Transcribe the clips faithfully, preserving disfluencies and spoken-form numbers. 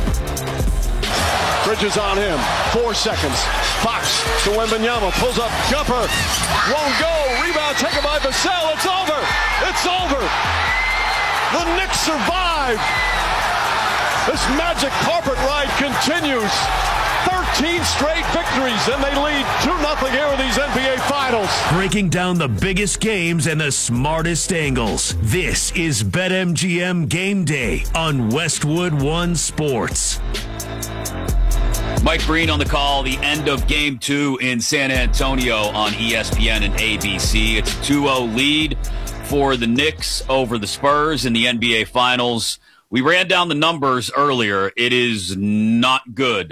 Bridges on him. Four seconds. Fox to Wembanyama. Pulls up. Jumper. Won't go. Rebound taken by Vassell. It's over. It's over. The Knicks survive. This magic carpet ride continues. thirteen straight victories, and they lead two nothing here in these N B A Finals. Breaking down the biggest games and the smartest angles. This is BetMGM Game Day on Westwood One Sports. Mike Breen on the call, the end of game two in San Antonio on E S P N and A B C. It's a two oh lead for the Knicks over the Spurs in the N B A Finals. We ran down the numbers earlier. It is not good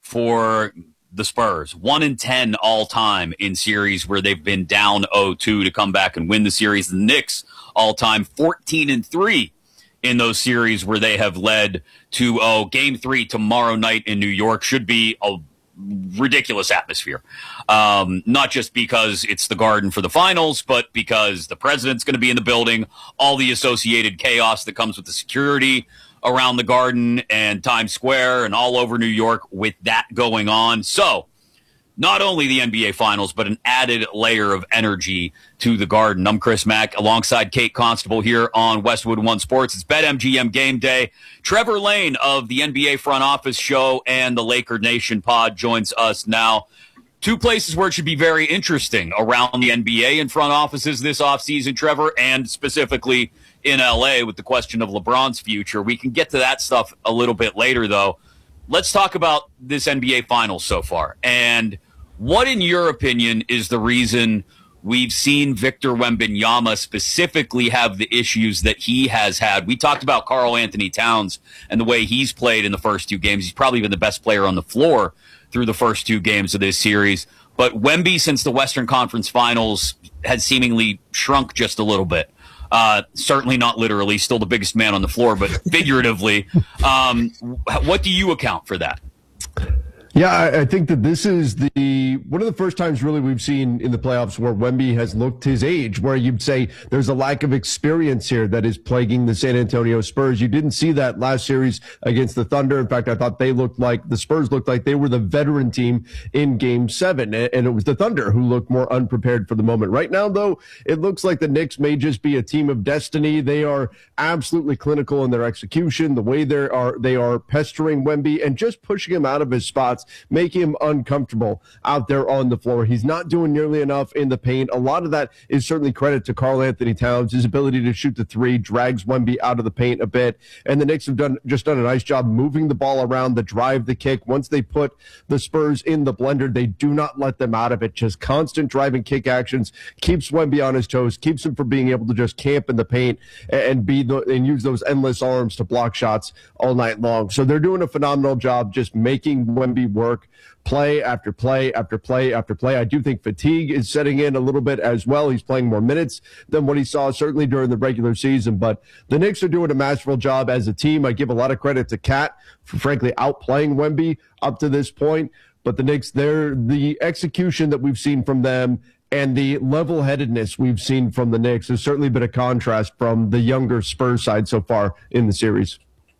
for the Spurs. one and ten all-time in series where they've been down oh two to come back and win the series. The Knicks all-time fourteen and three in those series where they have led two oh. Game three tomorrow night in New York should be a ridiculous atmosphere. Um, not just because it's the Garden for the finals, but because the president's going to be in the building, all the associated chaos that comes with the security around the Garden and Times Square and all over New York with that going on. So not only the N B A Finals, but an added layer of energy to the Garden. I'm Chris Mack alongside Kate Constable here on Westwood One Sports. It's BetMGM Game Day. Trevor Lane of the N B A Front Office Show and the Laker Nation pod joins us now. Two places where it should be very interesting around the N B A and front offices this offseason, Trevor, and specifically in L A with the question of LeBron's future. We can get to that stuff a little bit later, though. Let's talk about this N B A Finals so far. And what, in your opinion, is the reason we've seen Victor Wembanyama specifically have the issues that he has had? We talked about Karl Anthony Towns and the way he's played in the first two games. He's probably been the best player on the floor through the first two games of this series. But Wemby, since the Western Conference Finals, has seemingly shrunk just a little bit. Uh, certainly not literally, still the biggest man on the floor, but figuratively. Um, what do you account for that? Yeah, I, I think that this is the one of the first times really we've seen in the playoffs where Wemby has looked his age, where you'd say there's a lack of experience here that is plaguing the San Antonio Spurs. You didn't see that last series against the Thunder. In fact, I thought they looked like the Spurs looked like they were the veteran team in game seven, and it was the Thunder who looked more unprepared for the moment. Right now, though, it looks like the Knicks may just be a team of destiny. They are absolutely clinical in their execution, the way they are they are pestering Wemby and just pushing him out of his spots, making him uncomfortable out there on the floor. He's not doing nearly enough in the paint. A lot of that is certainly credit to Karl Anthony Towns. His ability to shoot the three drags Wemby out of the paint a bit. And the Knicks have done just done a nice job moving the ball around, the drive, the kick. Once they put the Spurs in the blender, they do not let them out of it. Just constant drive and kick actions keeps Wemby on his toes, keeps him from being able to just camp in the paint and be the, and use those endless arms to block shots all night long. So they're doing a phenomenal job just making Wemby work. Play after play after play after play. I do think fatigue is setting in a little bit as well. He's playing more minutes than what he saw certainly during the regular season. But the Knicks are doing a masterful job as a team. I give a lot of credit to Cat for frankly outplaying Wemby up to this point. But the Knicks, they're the execution that we've seen from them and the level-headedness we've seen from the Knicks has certainly been a contrast from the younger Spurs side so far in the series.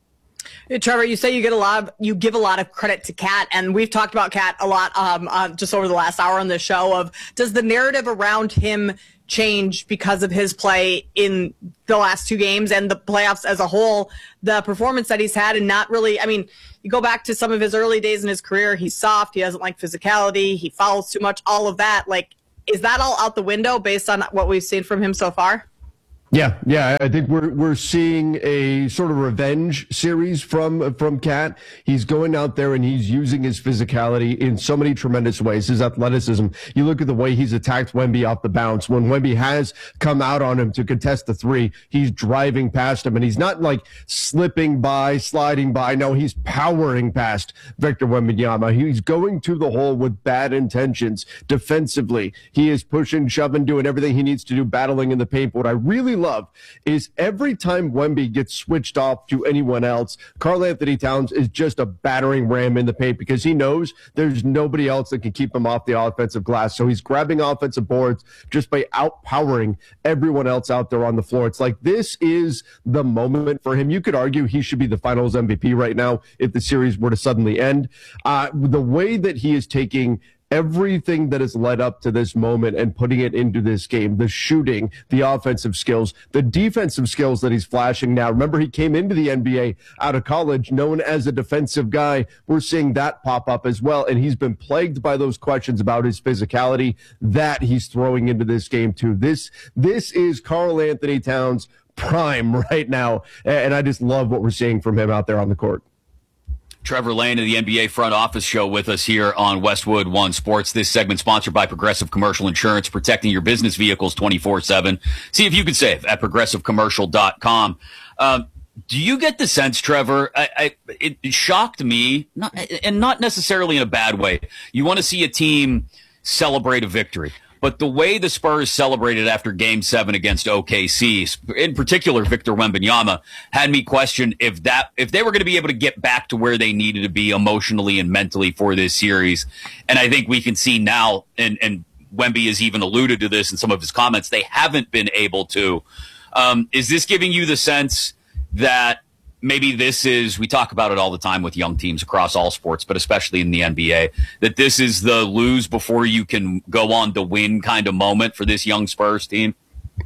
Hey, Trevor, you say you get a lot of, you give a lot of credit to Cat, and we've talked about Cat a lot um, uh, just over the last hour on the show. Of does the narrative around him change because of his play in the last two games and the playoffs as a whole? The performance that he's had, and not really. I mean, you go back to some of his early days in his career. He's soft. He doesn't like physicality. He fouls too much. All of that, like, is that all out the window based on what we've seen from him so far? Yeah, yeah, I think we're we're seeing a sort of revenge series from from Cat. He's going out there and he's using his physicality in so many tremendous ways. His athleticism. You look at the way he's attacked Wemby off the bounce. When Wemby has come out on him to contest the three, he's driving past him, and he's not like slipping by, sliding by. No, he's powering past Victor Wembanyama. He's going to the hole with bad intentions defensively. He is pushing, shoving, doing everything he needs to do, battling in the paint. But what I really love is every time Wemby gets switched off to anyone else, Karl-Anthony Towns is just a battering ram in the paint because he knows there's nobody else that can keep him off the offensive glass. So he's grabbing offensive boards just by outpowering everyone else out there on the floor. It's like this is the moment for him. You could argue he should be the finals M V P right now if the series were to suddenly end. Uh, the way that he is taking everything that has led up to this moment and putting it into this game, the shooting, the offensive skills, the defensive skills that he's flashing now. Remember, he came into the N B A out of college known as a defensive guy. We're seeing that pop up as well. And he's been plagued by those questions about his physicality that he's throwing into this game too. This, this is Karl-Anthony Towns prime right now. And I just love what we're seeing from him out there on the court. Trevor Lane of the N B A Front Office Show with us here on Westwood One Sports. This segment sponsored by Progressive Commercial Insurance, protecting your business vehicles twenty-four seven. See if you can save at progressive commercial dot com. Um, do you get the sense, Trevor, I, I, it, it shocked me, not, and not necessarily in a bad way. You want to see a team celebrate a victory. But the way the Spurs celebrated after Game seven against O K C, in particular Victor Wembanyama, had me question if that if they were going to be able to get back to where they needed to be emotionally and mentally for this series. And I think we can see now, and, and Wemby has even alluded to this in some of his comments, they haven't been able to. Um, is this giving you the sense that maybe this is, we talk about it all the time with young teams across all sports, but especially in the N B A, that this is the lose before you can go on to win kind of moment for this young Spurs team?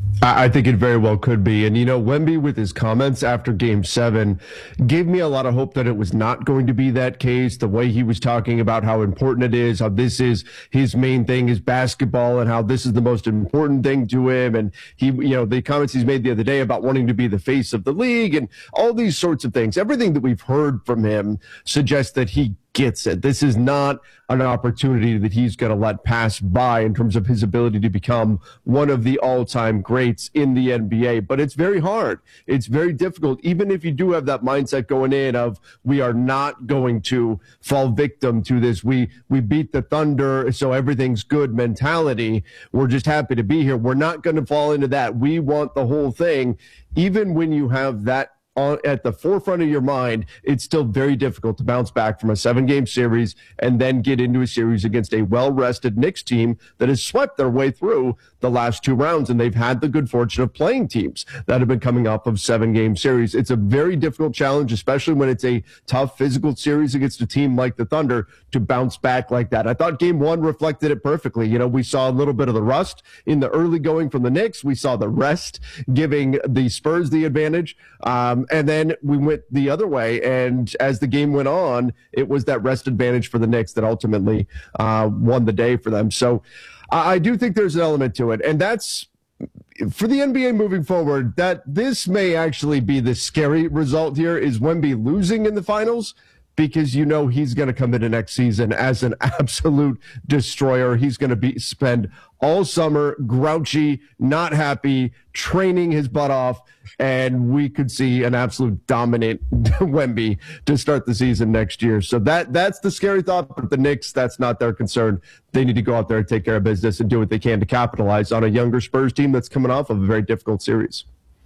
I think it very well could be. And, you know, Wemby with his comments after game seven gave me a lot of hope that it was not going to be that case. The way he was talking about how important it is, how this is his main thing is basketball and how this is the most important thing to him. And he, you know, the comments he's made the other day about wanting to be the face of the league and all these sorts of things. Everything that we've heard from him suggests that he gets it. This is not an opportunity that he's going to let pass by in terms of his ability to become one of the all-time greats in the N B A. But it's very hard. It's very difficult, even if you do have that mindset going in of we are not going to fall victim to this. We we beat the Thunder, so everything's good mentality. We're just happy to be here. We're not going to fall into that. We want the whole thing. Even when you have that On, at the forefront of your mind, it's still very difficult to bounce back from a seven-game series and then get into a series against a well-rested Knicks team that has swept their way through the last two rounds, and they've had the good fortune of playing teams that have been coming off of seven-game series. It's a very difficult challenge, especially when it's a tough physical series against a team like the Thunder, to bounce back like that. I thought game one reflected it perfectly. You know, we saw a little bit of the rust in the early going from the Knicks. We saw the rest giving the Spurs the advantage. Um, and then we went the other way. And as the game went on, it was that rest advantage for the Knicks that ultimately uh, won the day for them. So I, I do think there's an element to it. And that's, for the N B A moving forward, that this may actually be the scary result here is Wemby losing in the finals, because you know he's going to come into next season as an absolute destroyer. He's going to be spend all summer grouchy, not happy, training his butt off, and we could see an absolute dominant Wemby to start the season next year. So that that's the scary thought, but the Knicks, that's not their concern. They need to go out there and take care of business and do what they can to capitalize on a younger Spurs team that's coming off of a very difficult series.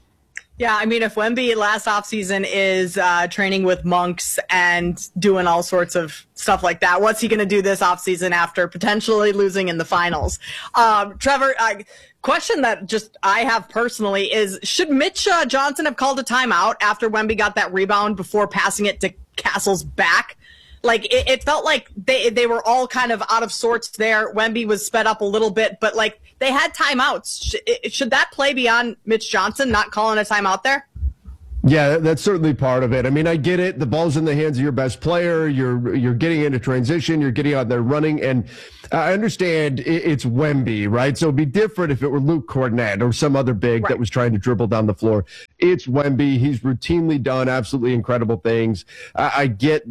Yeah, I mean, if Wemby last offseason is uh, training with monks and doing all sorts of stuff like that, what's he going to do this offseason after potentially losing in the finals? Um, Trevor, uh, question that just I have personally is, should Mitch uh, Johnson have called a timeout after Wemby got that rebound before passing it to Castle's back? Like, it, it felt like they they were all kind of out of sorts there. Wemby was sped up a little bit, but, like, they had timeouts. Should, should that play be on Mitch Johnson not calling a timeout there? Yeah, that's certainly part of it. I mean, I get it. The ball's in the hands of your best player. You're you're getting into transition. You're getting out there running. And I understand it's Wemby, right? So it'd be different if it were Luke Cornett or some other big right. that was trying to dribble down the floor. It's Wemby. He's routinely done absolutely incredible things. I, I get that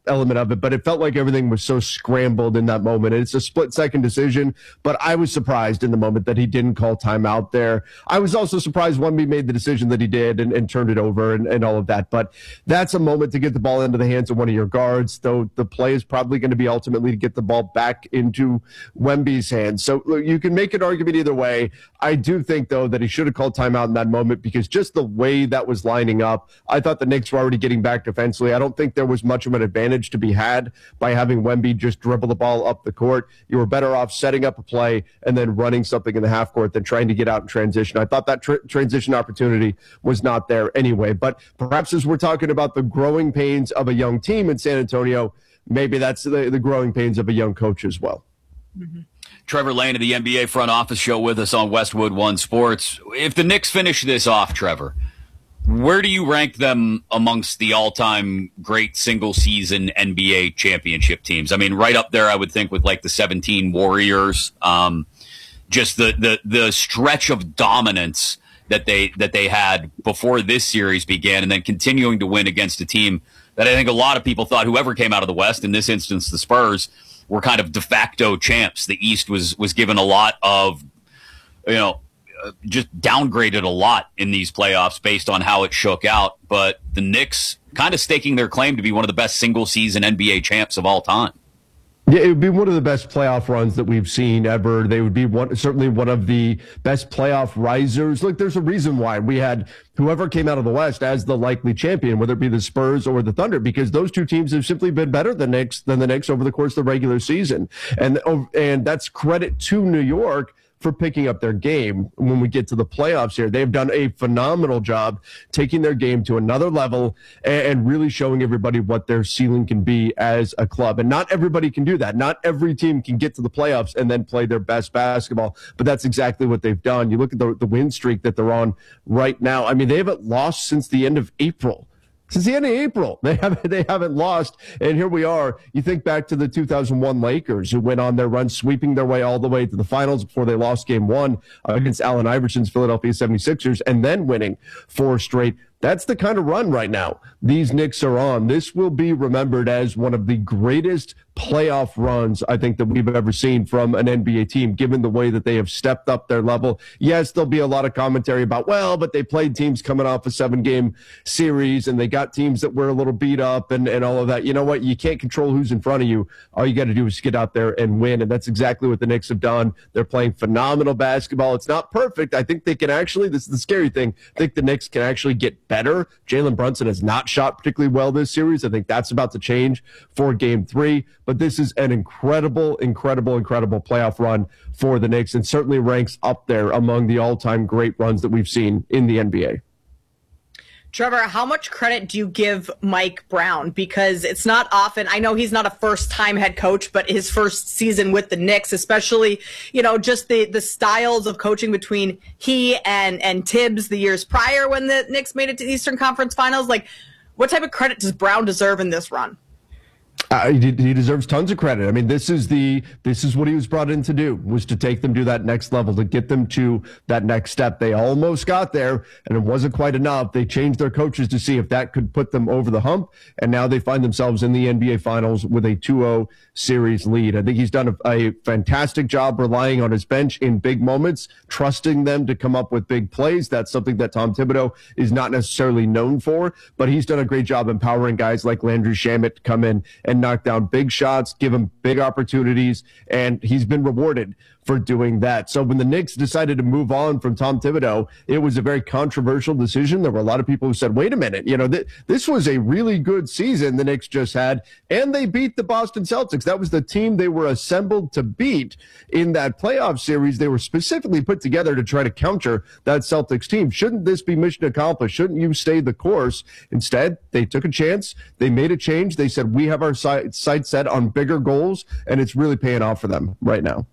element of it, but it felt like everything was so scrambled in that moment. It's a split second decision, but I was surprised in the moment that he didn't call timeout there. I was also surprised Wemby made the decision that he did and, and turned it over and, and all of that. But that's a moment to get the ball into the hands of one of your guards, though the play is probably going to be ultimately to get the ball back into Wemby's hands. So look, you can make an argument either way. I do think, though, that he should have called timeout in that moment because just the way that was lining up, I thought the Knicks were already getting back defensively. I don't think there was much of an advantage to be had by having Wemby just dribble the ball up the court. You were better off setting up a play and then running something in the half court than trying to get out in transition. I thought that tr- transition opportunity was not there anyway. But perhaps as we're talking about the growing pains of a young team in San Antonio, maybe that's the, the growing pains of a young coach as well. Mm-hmm. Trevor Lane of the N B A Front Office Show with us on Westwood One Sports. If the Knicks finish this off, Trevor, where do you rank them amongst the all-time great single-season N B A championship teams? I mean, right up there, I would think, with like the seventeen Warriors. Um, just the, the the stretch of dominance that they that they had before this series began, and then continuing to win against a team that I think a lot of people thought, whoever came out of the West, in this instance the Spurs, were kind of de facto champs. The East was was given a lot of, you know, uh, just downgraded a lot in these playoffs based on how it shook out. But the Knicks kind of staking their claim to be one of the best single-season N B A champs of all time. Yeah, it would be one of the best playoff runs that we've seen ever. They would be one, certainly one of the best playoff risers. Look, there's a reason why we had whoever came out of the West as the likely champion, whether it be the Spurs or the Thunder, because those two teams have simply been better than Knicks than the Knicks over the course of the regular season. And, and that's credit to New York for picking up their game when we get to the playoffs here. They've done a phenomenal job taking their game to another level and really showing everybody what their ceiling can be as a club. And not everybody can do that. Not every team can get to the playoffs and then play their best basketball, but that's exactly what they've done. You look at the, the win streak that they're on right now. I mean, they haven't lost since the end of April. Since the end of April, they haven't they haven't lost, and here we are. You think back to the two thousand one Lakers, who went on their run, sweeping their way all the way to the finals before they lost game one against Allen Iverson's Philadelphia seventy-sixers, and then winning four straight. That's the kind of run right now these Knicks are on. This will be remembered as one of the greatest playoff runs I think that we've ever seen from an N B A team, given the way that they have stepped up their level. Yes, there'll be a lot of commentary about, well, but they played teams coming off a seven-game series, and they got teams that were a little beat up and, and all of that. You know what? You can't control who's in front of you. All you got to do is get out there and win, and that's exactly what the Knicks have done. They're playing phenomenal basketball. It's not perfect. I think they can actually, this is the scary thing, I think the Knicks can actually get better. Jalen Brunson has not shot particularly well this series. I think that's about to change for game three. But this is an incredible, incredible, incredible playoff run for the Knicks, and certainly ranks up there among the all-time great runs that we've seen in the N B A. Trevor, how much credit do you give Mike Brown? Because it's not often, I know he's not a first-time head coach, but his first season with the Knicks, especially, you know, just the, the styles of coaching between he and, and Tibbs the years prior when the Knicks made it to the Eastern Conference Finals. Like, what type of credit does Brown deserve in this run? Uh, he, he deserves tons of credit. I mean, this is the this is what he was brought in to do, was to take them to that next level, to get them to that next step. They almost got there, and it wasn't quite enough. They changed their coaches to see if that could put them over the hump, and now they find themselves in the N B A Finals with a two oh series lead. I think he's done a, a fantastic job relying on his bench in big moments, trusting them to come up with big plays. That's something that Tom Thibodeau is not necessarily known for, but he's done a great job empowering guys like Landry Shamet to come in and knock down big shots, give him big opportunities, and he's been rewarded for doing that. So when the Knicks decided to move on from Tom Thibodeau, it was a very controversial decision. There were a lot of people who said, wait a minute, you know, th- this was a really good season the Knicks just had, and they beat the Boston Celtics. That was the team they were assembled to beat in that playoff series. They were specifically put together to try to counter that Celtics team. Shouldn't this be mission accomplished? Shouldn't you stay the course? Instead, they took a chance. They made a change. They said, we have our sights set on bigger goals, and it's really paying off for them right now.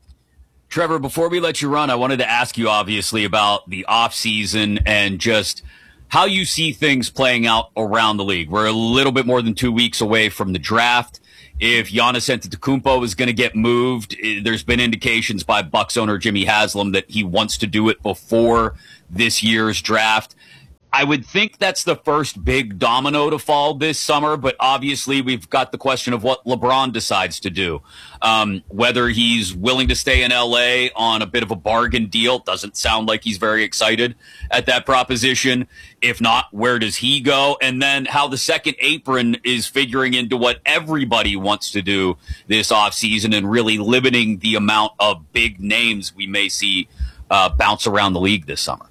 Trevor, before we let you run, I wanted to ask you, obviously, about the offseason and just how you see things playing out around the league. We're a little bit more than two weeks away from the draft. If Giannis Antetokounmpo is going to get moved, there's been indications by Bucks owner Jimmy Haslam that he wants to do it before this year's draft. I would think that's the first big domino to fall this summer, but obviously we've got the question of what LeBron decides to do. Um, whether he's willing to stay in L A on a bit of a bargain deal. Doesn't sound like he's very excited at that proposition. If not, where does he go? And then how the second apron is figuring into what everybody wants to do this offseason and really limiting the amount of big names we may see uh, bounce around the league this summer.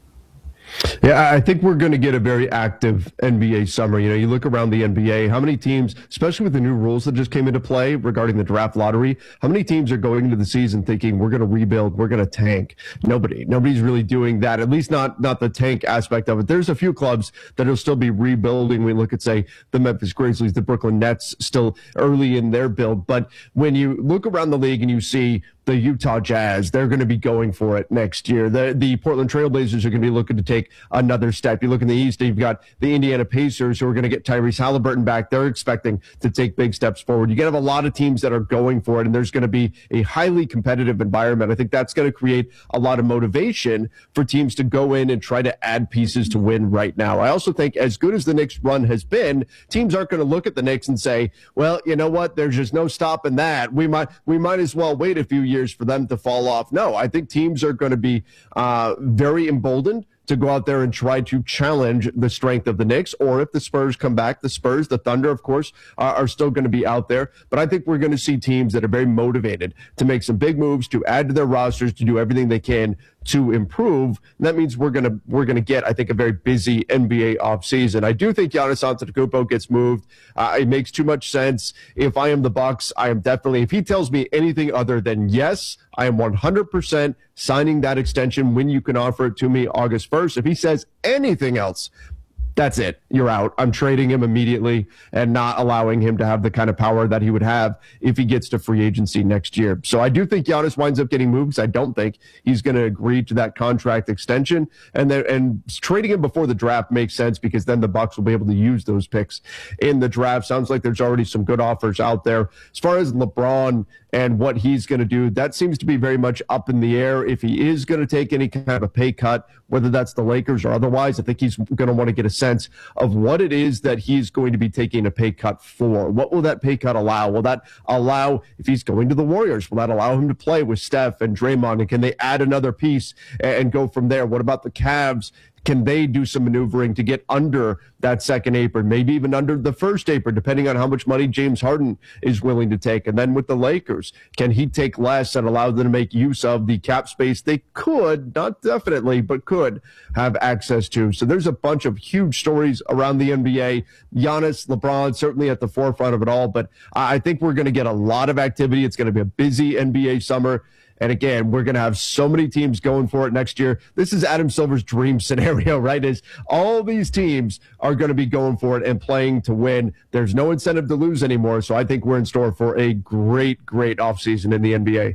Yeah, I think we're going to get a very active N B A summer. You know, you look around the N B A, how many teams, especially with the new rules that just came into play regarding the draft lottery, how many teams are going into the season thinking we're going to rebuild, we're going to tank? Nobody. Nobody's really doing that, at least not not the tank aspect of it. There's a few clubs that will still be rebuilding. We look at, say, the Memphis Grizzlies, the Brooklyn Nets, still early in their build. But when you look around the league and you see the Utah Jazz, they're going to be going for it next year. The the Portland Trailblazers are going to be looking to take another step. You look in the East, you've got the Indiana Pacers who are going to get Tyrese Halliburton back. They're expecting to take big steps forward. You get have a lot of teams that are going for it, and there's going to be a highly competitive environment. I think that's going to create a lot of motivation for teams to go in and try to add pieces to win right now. I also think as good as the Knicks run has been, teams aren't going to look at the Knicks and say, well, you know what, there's just no stopping that. We might, we might as well wait a few years for them to fall off. No, I think teams are going to be uh, very emboldened to go out there and try to challenge the strength of the Knicks. Or if the Spurs come back, the Spurs, the Thunder, of course, are, are still going to be out there. But I think we're going to see teams that are very motivated to make some big moves, to add to their rosters, to do everything they can to improve. And that means we're going to we're going to get, I think, a very busy N B A offseason. I do think Giannis Antetokounmpo gets moved. Uh, it makes too much sense. If I am the Bucks, I am definitely, if he tells me anything other than yes, I am one hundred percent signing that extension when you can offer it to me August first. If he says anything else, that's it. You're out. I'm trading him immediately and not allowing him to have the kind of power that he would have if he gets to free agency next year. So I do think Giannis winds up getting moved because I don't think he's going to agree to that contract extension. And then, and trading him before the draft makes sense because then the Bucks will be able to use those picks in the draft. Sounds like there's already some good offers out there. As far as LeBron and what he's going to do, that seems to be very much up in the air. If he is going to take any kind of a pay cut, whether that's the Lakers or otherwise, I think he's going to want to get a sense of what it is that he's going to be taking a pay cut for. What will that pay cut allow? Will that allow, if he's going to the Warriors, will that allow him to play with Steph and Draymond? And can they add another piece and go from there? What about the Cavs? Can they do some maneuvering to get under that second apron, maybe even under the first apron, depending on how much money James Harden is willing to take? And then with the Lakers, can he take less and allow them to make use of the cap space they could, not definitely, but could have access to? So there's a bunch of huge stories around the N B A. Giannis, LeBron, certainly at the forefront of it all, but I think we're going to get a lot of activity. It's going to be a busy N B A summer. And again, we're going to have so many teams going for it next year. This is Adam Silver's dream scenario, right? Is all these teams are going to be going for it and playing to win. There's no incentive to lose anymore. So I think we're in store for a great, great offseason in the N B A.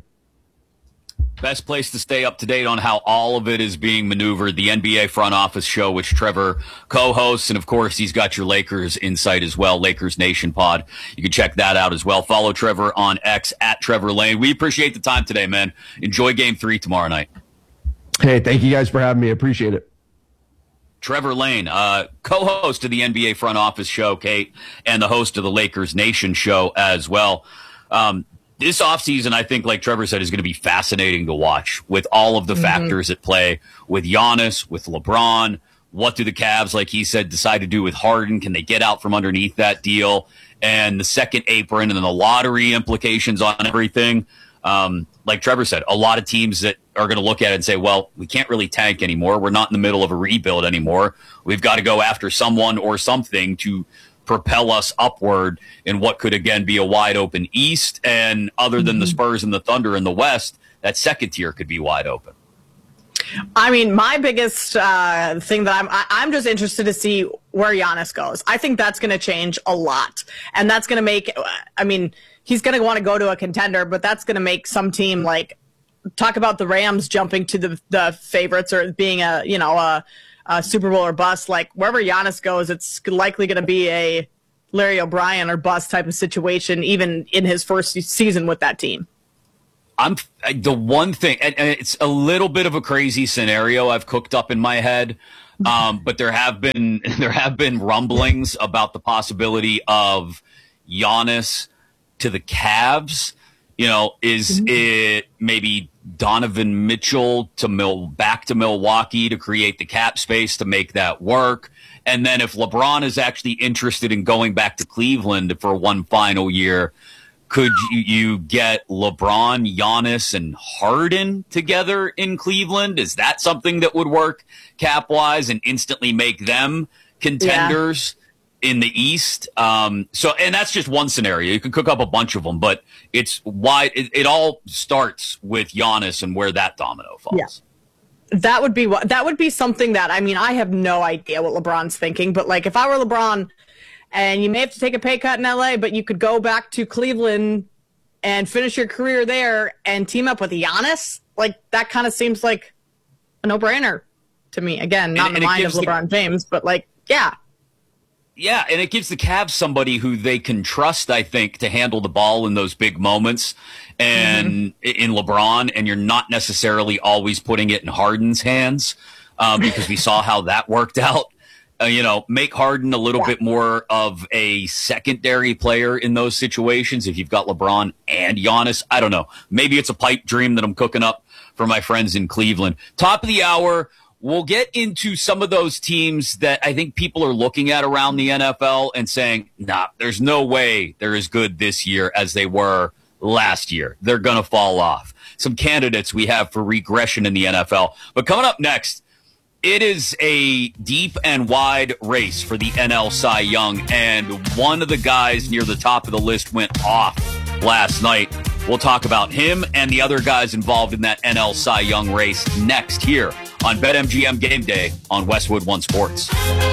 Best place to stay up to date on how all of it is being maneuvered, the N B A Front Office Show, which Trevor co-hosts. And, of course, he's got your Lakers insight as well, Lakers Nation Pod. You can check that out as well. Follow Trevor on X, at Trevor Lane. We appreciate the time today, man. Enjoy Game three tomorrow night. Hey, thank you guys for having me. I appreciate it. Trevor Lane, uh, co-host of the N B A Front Office Show, Kate, and the host of the Lakers Nation Show as well. Um, This offseason, I think, like Trevor said, is going to be fascinating to watch with all of the mm-hmm. factors at play with Giannis, with LeBron. What do the Cavs, like he said, decide to do with Harden? Can they get out from underneath that deal? And the second apron and then the lottery implications on everything. Um, like Trevor said, a lot of teams that are going to look at it and say, well, we can't really tank anymore. We're not in the middle of a rebuild anymore. We've got to go after someone or something to propel us upward in what could again be a wide open East. And other than the Spurs and the Thunder in the West, that second tier could be wide open. I mean, my biggest uh, thing that I'm I, I'm just interested to see where Giannis goes. I think that's going to change a lot, and that's going to make. I mean, he's going to want to go to a contender, but that's going to make some team like talk about the Rams jumping to the the favorites or being a you know a. Uh, Super Bowl or bust. Like wherever Giannis goes, it's likely going to be a Larry O'Brien or bust type of situation, even in his first season with that team. I'm the one thing, and, and it's a little bit of a crazy scenario I've cooked up in my head. Um, but there have been there have been rumblings about the possibility of Giannis to the Cavs. You know, is it maybe Donovan Mitchell to Mil- back to Milwaukee to create the cap space to make that work? And then if LeBron is actually interested in going back to Cleveland for one final year, could you, you get LeBron, Giannis, and Harden together in Cleveland? Is that something that would work cap-wise and instantly make them contenders yeah. in the East? Um, so, and that's just one scenario. You could cook up a bunch of them, but it's why it, it all starts with Giannis and where that domino falls. Yeah. That would be what that would be something that, I mean, I have no idea what LeBron's thinking, but like if I were LeBron, and you may have to take a pay cut in L A, but you could go back to Cleveland and finish your career there and team up with Giannis. Like, that kind of seems like a no-brainer to me. Again, not and, in the mind of LeBron the, James, but, like, yeah. Yeah, and it gives the Cavs somebody who they can trust, I think, to handle the ball in those big moments and mm-hmm. in LeBron, and you're not necessarily always putting it in Harden's hands um, because we saw how that worked out. Uh, you know, make Harden a little yeah. bit more of a secondary player in those situations. If you've got LeBron and Giannis, I don't know. Maybe it's a pipe dream that I'm cooking up for my friends in Cleveland. Top of the hour, we'll get into some of those teams that I think people are looking at around the N F L and saying, nah, there's no way they're as good this year as they were last year. They're going to fall off. Some candidates we have for regression in the N F L. But coming up next, it is a deep and wide race for the N L Cy Young, and one of the guys near the top of the list went off last night. We'll talk about him and the other guys involved in that N L Cy Young race next here on BetMGM Game Day on Westwood One Sports.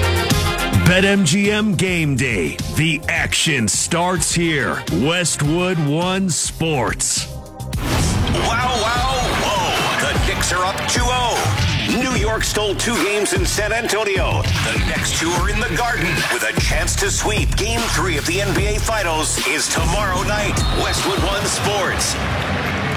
BetMGM Game Day. The action starts here. Westwood One Sports. Wow, wow, whoa. The Knicks are up two oh. New York stole two games in San Antonio. The next two are in the Garden with a chance to sweep. Game three of the N B A Finals is tomorrow night. Westwood One Sports.